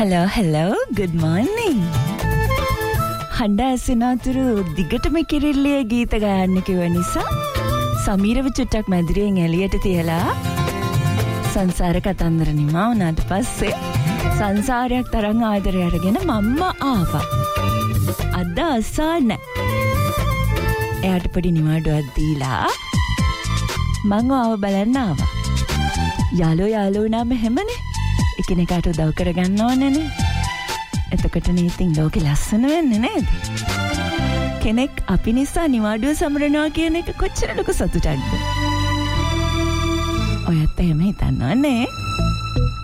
hello, good morning. හඬ ඇසෙනතුරු දිගටම කිරිල්ලියේ ගීත ගායන්න කිව්ව නිසා සමීරව චුට්ටක් මැදිරියෙන් එළියට තියලා සංසාර කතන්දර නිමා වුණාට පස්සේ සංසාරයක් තරම් ආදරය අරගෙන මම්ම ආවා. අද අසන්න. එයාට පොඩි නිවාඩුවක් දීලා මං ආව බලන්න ආවා. යාළුවෝ නම් හැමනේ එකිනෙකාට උදව් කරගන්න ඕනේනේ. එතකොටනේ ඉතින් ලෝකෙ ලස්සන වෙන්නේ නේද? කෙනෙක් අපි නිසා නිවාඩුව සමරනවා කියන එක කොච්චර ලොකු සතුටක්ද? ඔයත් එහෙම හිතන්නවනේ.